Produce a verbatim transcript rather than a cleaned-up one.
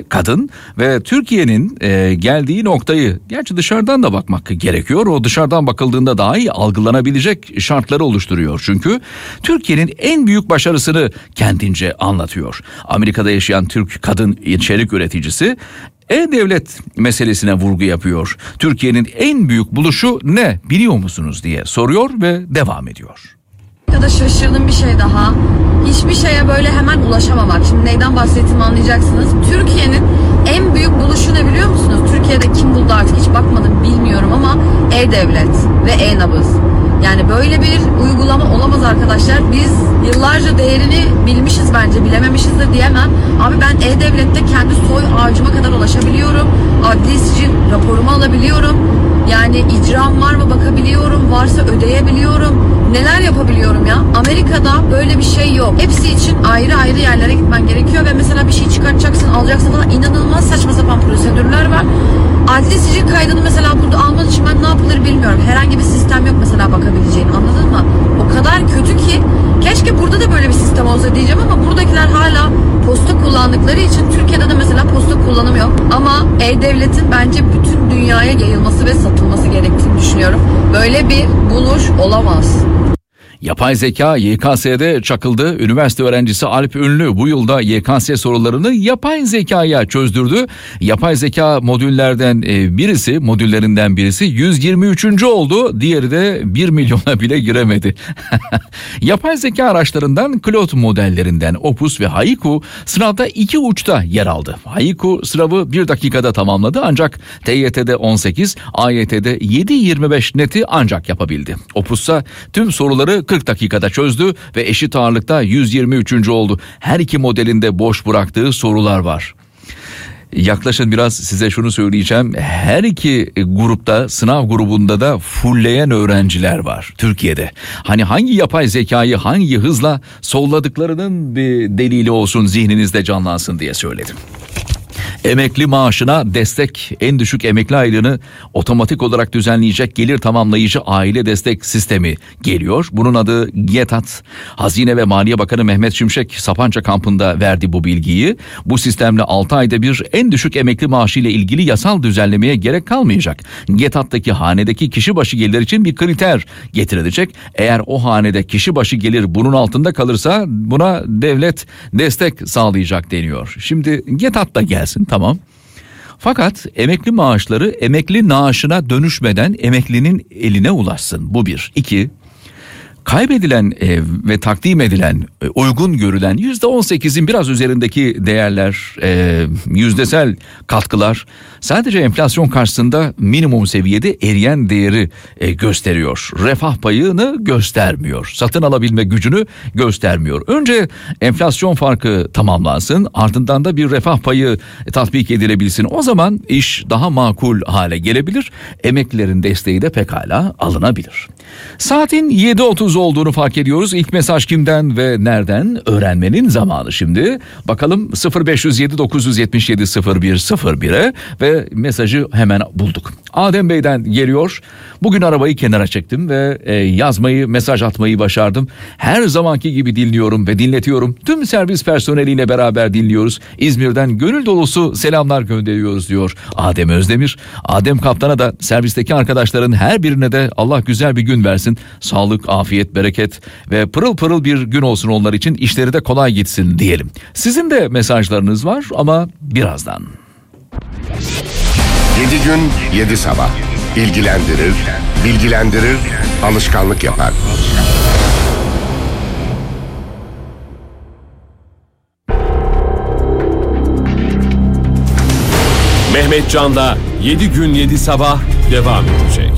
bir kadın ve Türkiye'nin e, geldiği noktayı, gerçi dışarıdan da bakmak gerekiyor. O dışarıdan bakıldığında daha iyi algılanabilecek şartları oluşturuyor. Çünkü Türkiye'nin en büyük başarısını kendince anlatıyor. Amerika'da yaşayan Türk kadın içerik üreticisi E-Devlet meselesine vurgu yapıyor. Türkiye'nin en büyük buluşu ne biliyor musunuz diye soruyor ve devam ediyor. Ya da şaşırdığım bir şey daha. Hiçbir şeye böyle hemen ulaşamamak. Şimdi neyden bahsettiğimi anlayacaksınız. Türkiye'nin en büyük buluşu ne biliyor musunuz? Türkiye'de kim buldu artık hiç bakmadım bilmiyorum ama E-Devlet ve E-Nabız. Yani böyle bir uygulama olamaz arkadaşlar. Biz yıllarca değerini bilmişiz bence, bilememişiz de diyemem. Abi ben E-Devlet'te kendi soy ağacıma kadar ulaşabiliyorum. Adli sicil raporumu alabiliyorum. Yani icram var mı bakabiliyorum. Varsa ödeyebiliyorum. Neler yapabiliyorum ya? Amerika'da böyle bir şey yok. Hepsi için ayrı ayrı yerlere gitmen gerekiyor ve mesela bir şey çıkartacaksın, alacaksın falan, inanılmaz saçma sapan prosedürler var. Adli sicil kaydını mesela burada alman için ben ne yapılır bilmiyorum. Herhangi bir sistem yok mesela bakabileceğin, anladın mı? O kadar kötü ki keşke burada da böyle bir sistem olsa diyeceğim ama buradakiler hala posta kullandıkları için Türkiye'de de mesela posta kullanımı yok. Ama E-Devlet'in bence bütün dünyaya yayılması ve satılması gerektiğini düşünüyorum. Böyle bir buluş olamaz. Yapay zeka Y K S'de çakıldı. Üniversite öğrencisi Alp Ünlü bu yılda Y K S sorularını yapay zekaya çözdürdü. Yapay zeka modüllerden birisi, modüllerinden birisi yüz yirmi üçüncü oldu. Diğeri de bir milyona bile giremedi. Yapay zeka araçlarından Claude modellerinden Opus ve Haiku sınavda iki uçta yer aldı. Haiku sınavı bir dakikada tamamladı ancak T Y T'de on sekiz, A Y T'de yedi yirmi beş neti ancak yapabildi. Opus'sa tüm soruları kırk dakikada çözdü ve eşit ağırlıkta yüz yirmi üçüncü oldu. Her iki modelinde boş bıraktığı sorular var. Yaklaşın biraz, size şunu söyleyeceğim. Her iki grupta, sınav grubunda da fullleyen öğrenciler var Türkiye'de. Hani hangi yapay zekayı hangi hızla solladıklarının bir delili olsun, zihninizde canlansın diye söyledim. Emekli maaşına destek, en düşük emekli aylığını otomatik olarak düzenleyecek gelir tamamlayıcı aile destek sistemi geliyor. Bunun adı GETAT. Hazine ve Maliye Bakanı Mehmet Şimşek Sapanca kampında verdi bu bilgiyi. Bu sistemle altı ayda bir en düşük emekli maaşı ile ilgili yasal düzenlemeye gerek kalmayacak. GETAT'taki hanedeki kişi başı gelir için bir kriter getirilecek. Eğer o hanede kişi başı gelir bunun altında kalırsa buna devlet destek sağlayacak deniyor. Şimdi GETAT da gelsin, tamam. Fakat emekli maaşları emekli naaşına dönüşmeden emeklinin eline ulaşsın. Bu bir. İki, kaybedilen e, ve takdim edilen, e, uygun görülen yüzde on sekizin biraz üzerindeki değerler, e, yüzdesel katkılar sadece enflasyon karşısında minimum seviyede eriyen değeri e, gösteriyor. Refah payını göstermiyor. Satın alabilme gücünü göstermiyor. Önce enflasyon farkı tamamlansın, ardından da bir refah payı tatbik edilebilsin. O zaman iş daha makul hale gelebilir. Emeklilerin desteği de pekala alınabilir. Saatin yedi otuz olduğunu fark ediyoruz. İlk mesaj kimden ve nereden öğrenmenin zamanı şimdi. Bakalım sıfır beş yüz yedi dokuz yüz yetmiş yedi sıfır bir sıfır bire ve mesajı hemen bulduk. Adem Bey'den geliyor. Bugün arabayı kenara çektim ve e, yazmayı, mesaj atmayı başardım. Her zamanki gibi dinliyorum ve dinletiyorum. Tüm servis personeliyle beraber dinliyoruz. İzmir'den gönül dolusu selamlar gönderiyoruz diyor Adem Özdemir. Adem Kaptan'a da servisteki arkadaşların her birine de Allah güzel bir gün versin. Sağlık, afiyet, bereket ve pırıl pırıl bir gün olsun onlar için. İşleri de kolay gitsin diyelim. Sizin de mesajlarınız var ama birazdan. Yedi gün, yedi sabah. İlgilendirir, bilgilendirir, alışkanlık yapar. Mehmet Can'la yedi gün yedi sabah devam edecek.